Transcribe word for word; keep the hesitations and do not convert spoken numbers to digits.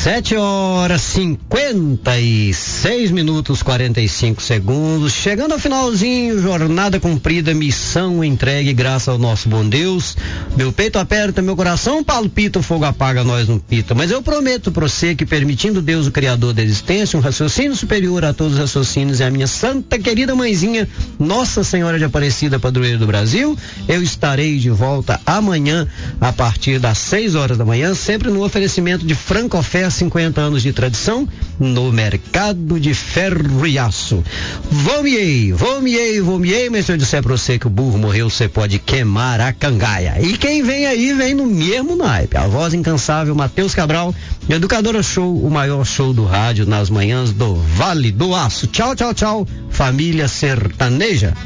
Sete horas cinquenta e seis minutos quarenta e cinco segundos, chegando ao finalzinho, jornada cumprida, missão entregue, graças ao nosso bom Deus. Meu peito aperta, meu coração palpita, o fogo apaga, nós não pita. Mas eu prometo pra você que, permitindo Deus, o Criador da existência, um raciocínio superior a todos os raciocínios, e a minha santa querida mãezinha, Nossa Senhora de Aparecida, padroeira do Brasil, eu estarei de volta amanhã, a partir das seis horas da manhã, sempre no oferecimento de Francofé, cinquenta anos de tradição no mercado de ferro e aço. Vomiei, vomiei, vomiei, mas se eu disser pra você que o burro morreu, você pode queimar a cangaia. E quem vem aí, vem no mesmo naipe. A voz incansável, Matheus Cabral, Educadora Show, o maior show do rádio nas manhãs do Vale do Aço. Tchau, tchau, tchau, família sertaneja.